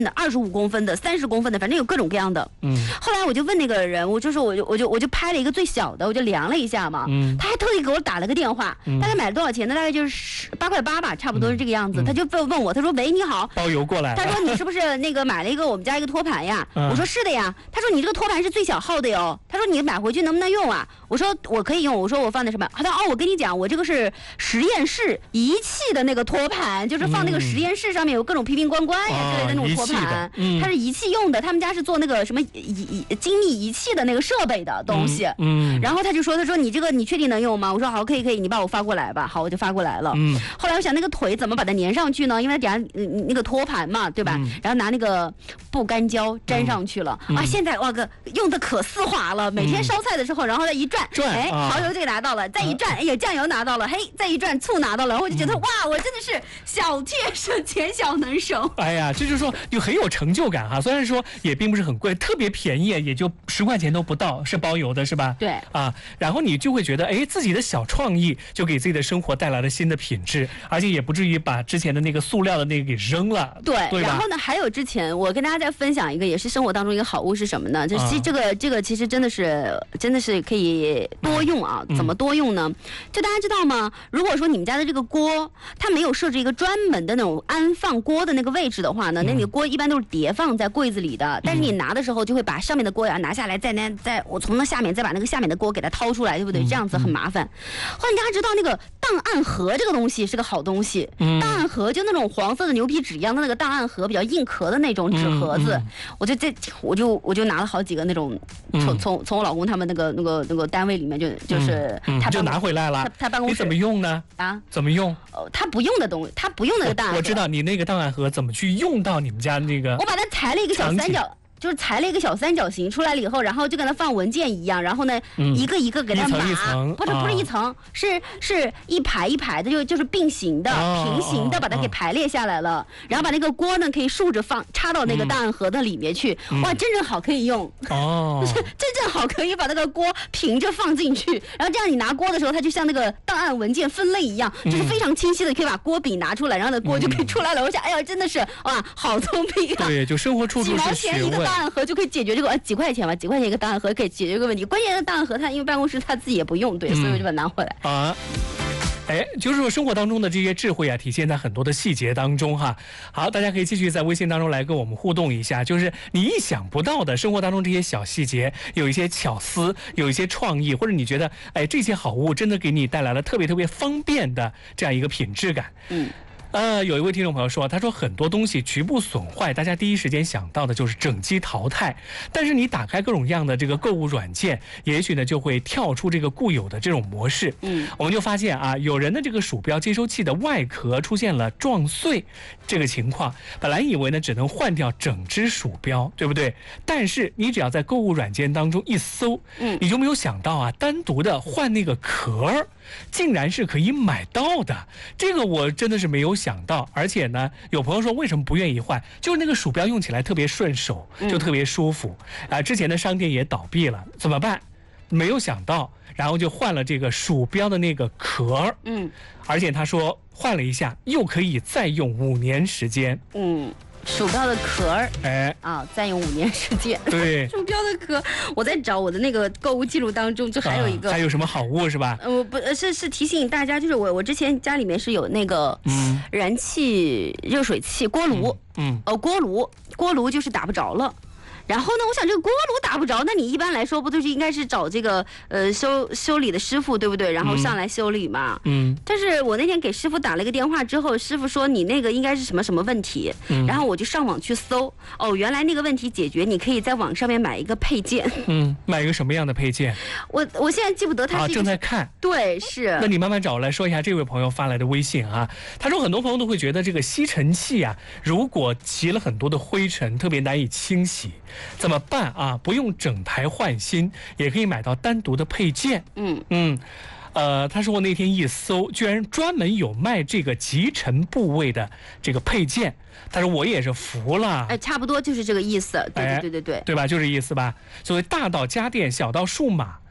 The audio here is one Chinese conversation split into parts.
25公分的、30公分的，反正有各种各样的。后来我就问那个人，我就拍了一个最小的，我就量了一下嘛。他还特地给我打了个电话，大概买了多少钱呢？大概就是8块8吧，差不多是这个样子。他就问我，他说：“喂，你好， 包邮过来。” 他说：“你是不是那个买了一个我们家一个托盘呀？”我说：“是的呀。”他说：“你这个托盘是最小号的哟。”他说：“你买回去能不能用啊？”我说：“我可以用。”我说：“我放在什么？”他说：“哦，我跟你讲，我这个是实验室仪器的那个托盘，就是放那个实验室上面有各种瓶瓶罐罐呀之类的那种托盘，它是仪器用的。他们家是做那个什么精密仪器的那个设备的东西。然后他就说：“他说你这个你确定能用吗？”我说：“好，可以，你把我发过来吧。”好，我就发过来了。后来我想那个腿怎么把它粘上去呢？因为底下那个托盘嘛，对吧？然后拿那个不干胶粘上去了。现在哇用的可丝滑了。每天烧菜的时候，然后再一转，哎，蚝油就给拿到了，再一转，哎呀，酱油拿到了，嘿，再一转，醋拿到了，然后我就觉得哇，我真的是小贴省钱，小能省。 哎呀，这就是说就很有成就感哈。虽然说也并不是很贵，特别便宜，也就10块钱都不到，是包邮的，是吧？ 对啊，然后你就会觉得，哎，自己的小创意就给自己的生活带来了新的品质，而且也不至于把之前的那个塑料的那个给扔了。 对，然后呢，还有之前我跟大家再分享一个，也是生活当中一个好物是什么呢？就是这个其实真的是可以多用啊。怎么多用呢？就大家知道吗？如果说你们家的这个锅它没有设置一个专门的那种安放锅的那个位置的话呢，那你的锅一般都是叠放在柜子里的。但是你拿的时候就会把上面的锅呀拿下来，再我从那下面再把那个下面的锅给它掏出来，对不对？这样子很麻烦。后来大家知道那个档案盒这个东西是个好东西。档案盒就那种黄色的牛皮纸一样的那个档案盒，比较硬壳的那种纸盒子。我就拿了好几个那种，从我老公他们那个单位里面就是他就拿回来了。 他办公室你怎么用呢？怎么用？ 他不用的东西，他不用那个档案盒。 我知道你那个档案盒怎么去用到你们家那个。 我把它裁了一个小三角。就是裁了一个小三角形出来了以后，然后就跟它放文件一样，然后呢，一个一个给它码，不是一层，是一排一排的，就是并行的、平行的，把它给排列下来了。然后把那个锅呢，可以竖着放，插到那个档案盒的里面去。哇，真正好可以用就是真正好可以把那个锅平着放进去，然后这样你拿锅的时候，它就像那个档案文件分类一样，就是非常清晰的可以把锅柄拿出来，然后那锅就可以出来了。我想，哎呀，真的是哇，好聪明啊！ 对，就生活处处是学问。 档案盒就可以解决这个几块钱吧，几块钱一个档案盒可以解决这个问题。关键的档案盒它因为办公室他自己也不用，对，所以我就把它拿回来啊。哎，就是说生活当中的这些智慧啊，体现在很多的细节当中哈。好，大家可以继续在微信当中来跟我们互动一下，就是你意想不到的生活当中这些小细节，有一些巧思，有一些创意，或者你觉得哎这些好物真的给你带来了特别特别方便的这样一个品质感。有一位听众朋友说，他说很多东西局部损坏，大家第一时间想到的就是整机淘汰。但是你打开各种各样的这个购物软件，也许呢就会跳出这个固有的这种模式。我们就发现啊，有人的这个鼠标接收器的外壳出现了撞碎这个情况。本来以为呢只能换掉整只鼠标，对不对？但是你只要在购物软件当中一搜，你就没有想到啊，单独的换那个壳竟然是可以买到的。这个我真的是没有想到。而且呢，有朋友说为什么不愿意换，就是那个鼠标用起来特别顺手，就特别舒服之前的商店也倒闭了，怎么办？没有想到，然后就换了这个鼠标的那个壳。而且他说换了一下又可以再用5年时间。 鼠标的壳再用5年时间。 对， 鼠标的壳，我在找我的那个购物记录当中，就还有一个， 还有什么好物是吧？ 不是提醒大家，就是我之前家里面是有那个燃气热水器锅炉，锅炉就是打不着了。然后呢，我想这个锅炉打不着，那你一般来说不就是应该是找这个修理的师傅，对不对？然后上来修理嘛。但是我那天给师傅打了一个电话之后，师傅说你那个应该是什么什么问题。然后我就上网去搜，原来那个问题解决，你可以在网上面买一个配件。 买一个什么样的配件？ 我现在记不得它是正在看。 对，是。 那你慢慢找来说一下这位朋友发来的微信啊。他说很多朋友都会觉得这个吸尘器啊，如果积了很多的灰尘，特别难以清洗。怎么办啊？不用整台换新，也可以买到单独的配件。他说我那天一搜，居然专门有卖这个集尘部位的这个配件。他说我也是服了。 差不多就是这个意思。对， 对吧？就是意思吧。所谓大到家电，小到数码，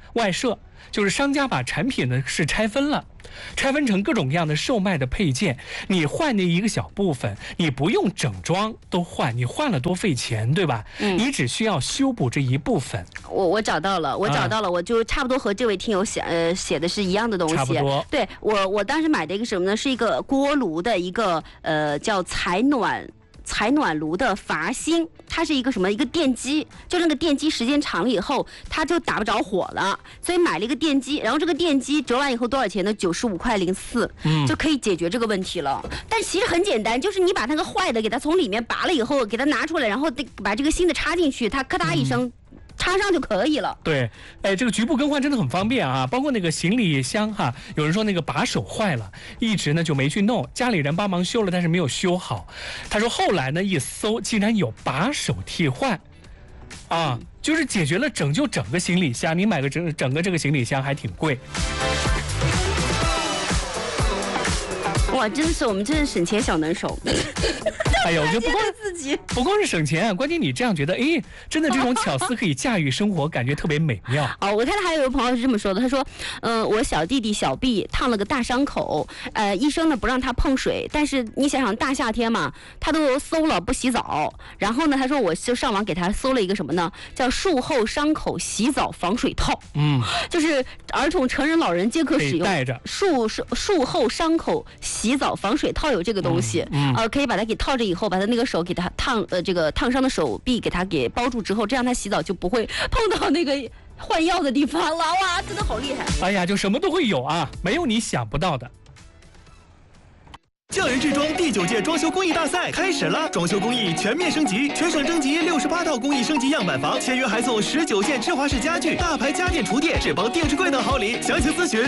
外设，就是商家把产品呢是拆分了，拆分成各种各样的售卖的配件，你换那一个小部分，你不用整装都换，你换了多费钱，对吧？你只需要修补这一部分。 我找到了，我就差不多和这位听友写的是一样的东西。 差不多。 对，我当时买的一个什么呢？是一个锅炉的一个叫采暖炉的阀芯，它是一个什么？一个电机，就那个电机时间长了以后，它就打不着火了，所以买了一个电机，然后这个电机折完以后多少钱呢？95.04块，就可以解决这个问题了。但其实很简单，就是你把那个坏的给它从里面拔了以后，给它拿出来，然后把这个新的插进去，它咔嗒一声。插上就可以了。 对，这个局部更换真的很方便啊，包括那个行李箱哈，有人说那个把手坏了，一直呢就没去弄，家里人帮忙修了，但是没有修好。他说后来呢一搜，竟然有把手替换，啊，就是解决了拯救整个行李箱。你买个整个这个行李箱还挺贵。 哇，真的是我们真是省钱小能手。 哎呦，我觉得不光是省钱啊，关键你这样觉得，哎，真的这种巧思可以驾驭生活，感觉特别美妙。 哦，我看到还有一个朋友是这么说的，他说，我小弟弟小 B 烫了个大伤口，医生呢不让他碰水，但是你想想大夏天嘛，他都搜了不洗澡，然后呢，他说我就上网给他搜了一个什么呢，叫术后伤口洗澡防水套，就是儿童、成人、老人皆可使用， 带着术后伤口洗澡防水套有这个东西，可以把它给套着以后，把他那个手给他这个烫伤的手臂给他给包住之后，这样他洗澡就不会碰到那个换药的地方了。哇，真的好厉害！ 哎呀，就什么都会有啊，没有你想不到的。 匠人制装第9届装修工艺大赛开始了，装修工艺全面升级，全省征集68套工艺升级样板房，签约还送19件智华式家具、大牌家电厨电、智邦电视柜等好礼。详情咨询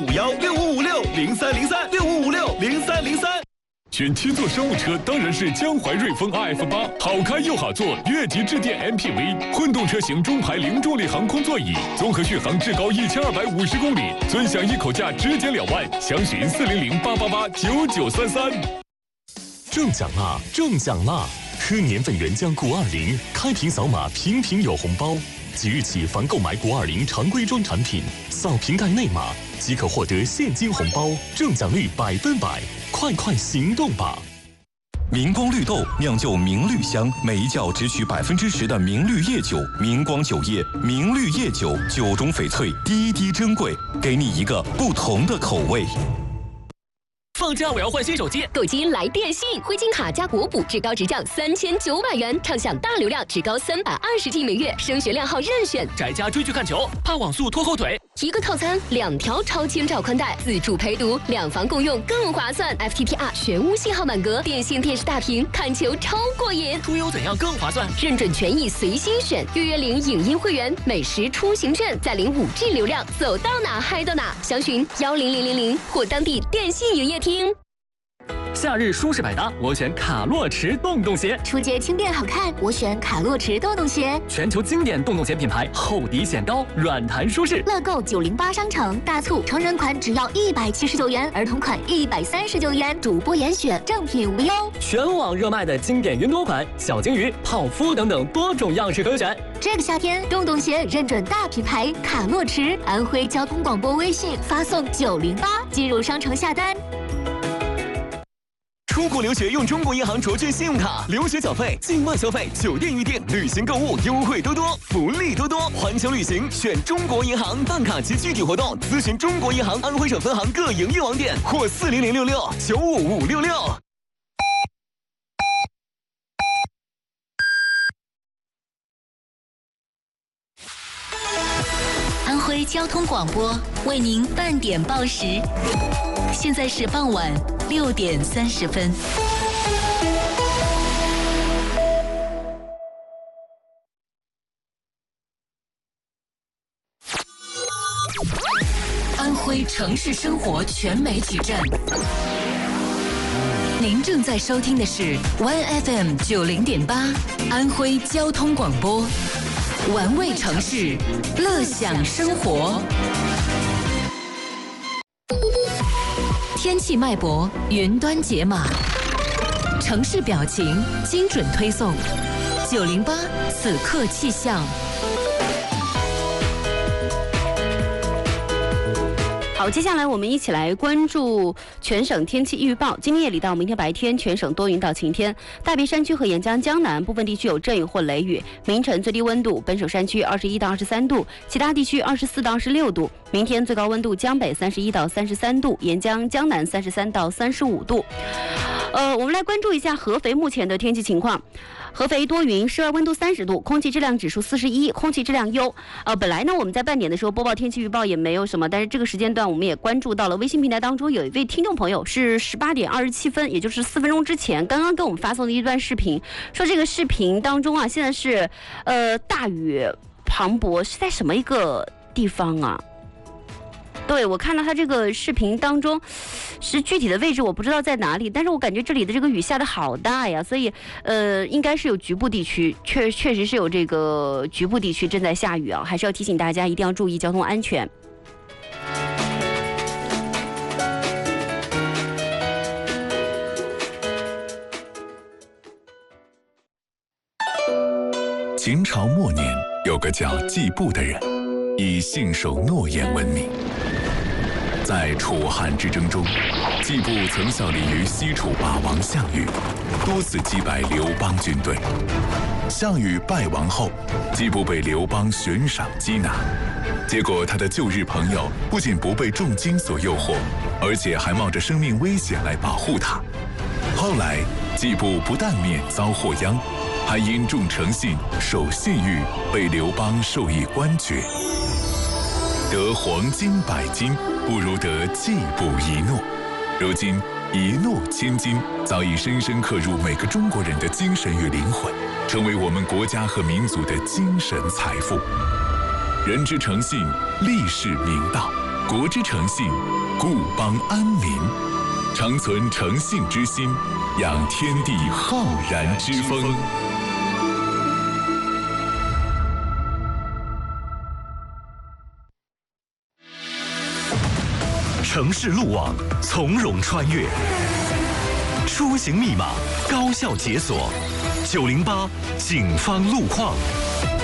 05516556030365560303。 选7座商务车当然是江淮瑞风 RF8，好开又好坐，越级致电 MPV， 混动车型中排零重力航空座椅，综合续航至高1250公里，尊享一口价直减2万，详询400889933。 中奖啦！中奖啦！喝年份原浆谷20，开瓶扫码瓶瓶有红包。即日起，凡购买谷20常规装产品，扫瓶盖内码即可获得现金红包，中奖率100%，快行动吧！ 明光绿豆酿就明绿香，每一窖只取10%的明绿叶酒，明光酒业明绿叶酒，酒中翡翠，滴滴珍贵，给你一个不同的口味。 放假我要换新手机， 购机来电信，灰金卡加国补，至高直降3900元，畅享大流量，至高320G 每月，升学靓号任选。 宅家追剧看球，怕网速拖后腿。 一个套餐2条超千兆宽带，自助陪读，2房共用更划算。FTTR 全屋信号满格，电信电视大屏，看球超过瘾。 出游怎样更划算？ 认准权益随心选，月领影音会员，美食出行券，再领5G 流量，走到哪嗨到哪。详询10000或当地电信营业厅。 夏日舒适百搭，我选卡洛驰洞洞鞋。 出街轻便好看，我选卡洛驰洞洞鞋。 全球经典洞洞鞋品牌，厚底显高，软弹舒适。 乐购908商城大促，成人款只要179元，儿童款139元，主播严选，正品无忧。 全网热卖的经典云朵款，小金鱼、泡芙等等多种样式可选。 这个夏天，洞洞鞋认准大品牌卡洛驰，安徽交通广播微信发送908进入商城下单。 出国留学用中国银行卓越信用卡，留学缴费、境外消费、酒店预订、旅行购物优惠多多，福利多多。环球旅行选中国银行，办卡及具体活动咨询中国银行安徽省分行各营业网点或40066-95566。 安徽交通广播为您半点报时，现在是傍晚6点30分。安徽城市生活全媒体站，您正在收听的是 1FM 90.8安徽交通广播，玩味城市，乐享生活。天气脉搏，云端解码，城市表情，精准推送。908此刻气象。 好，接下来我们一起来关注全省天气预报。今天夜里到明天白天，全省多云到晴天，大别山区和沿江江南部分地区有阵雨或雷雨。明晨最低温度，本省山区21到23度，其他地区24到26度。明天最高温度，江北31到33度，沿江江南33到35度。我们来关注一下合肥目前的天气情况。合肥多云，室外温度30度，空气质量指数41，空气质量优。本来呢我们在半点的时候播报天气预报也没有什么，但是这个时间段我们也关注到了微信平台当中有一位听众朋友是18点27分，也就是4分钟之前刚刚给我们发送的一段视频，说这个视频当中啊，现在是大雨磅礴，是在什么一个地方啊？对，我看到他这个视频当中是具体的位置我不知道在哪里，但是我感觉这里的这个雨下得好大呀，所以应该是有局部地区确实是有这个局部地区正在下雨啊，还是要提醒大家一定要注意交通安全。 秦朝末年，有个叫季布的人，以信守诺言闻名。在楚汉之争中，季布曾效力于西楚霸王项羽，多次击败刘邦军队。项羽败亡后，季布被刘邦悬赏缉拿，结果他的旧日朋友不仅不被重金所诱惑，而且还冒着生命危险来保护他。后来，季布不但免遭祸殃，还因重诚信、守信誉，被刘邦授以官爵。得黄金100斤，不如得季布一诺。如今，一诺千金早已深深刻入每个中国人的精神与灵魂，成为我们国家和民族的精神财富。人之诚信，立世明道；国之诚信，固邦安民。常存诚信之心，养天地浩然之风。 城市路网从容穿越，出行密码高效解锁，908警方路况。